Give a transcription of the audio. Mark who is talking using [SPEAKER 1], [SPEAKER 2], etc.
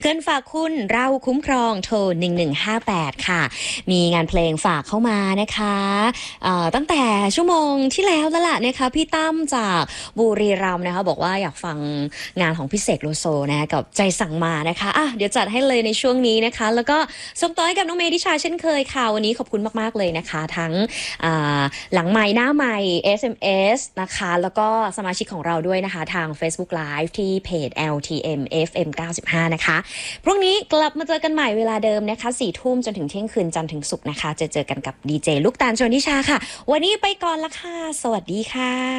[SPEAKER 1] เกินฝากคุณเราคุ้มครองโทร1158ค่ะมีงานเพลงฝากเข้ามานะคะตั้งแต่ชั่วโมงที่แล้วแล้วล่ะนะคะพี่ตั้มจากบุรีรัมย์นะคะบอกว่าอยากฟังงานของพี่เสกโลโซนะกับใจสั่งมานะคะเดี๋ยวจัดให้เลยในช่วงนี้นะคะแล้วก็ส่งต่อให้กับน้องเมย์ทิชาเช่นเคยค่ะวันนี้ขอบคุณมากๆเลยนะคะทั้งหลังไมค์หน้าไมค์ SMS นะคะแล้วก็สมาชิกของเราด้วยนะคะทาง Facebook Live ที่เพจ LTM FM 95นะคะพรุ่งนี้กลับมาเจอกันใหม่เวลาเดิมนะคะ4 ทุ่มจนถึงเที่ยงคืนจันทร์ถึงศุกร์นะคะเจอกันกับดีเจลูกตาลชวนทิชาค่ะวันนี้ไปก่อนละค่ะสวัสดีค่ะ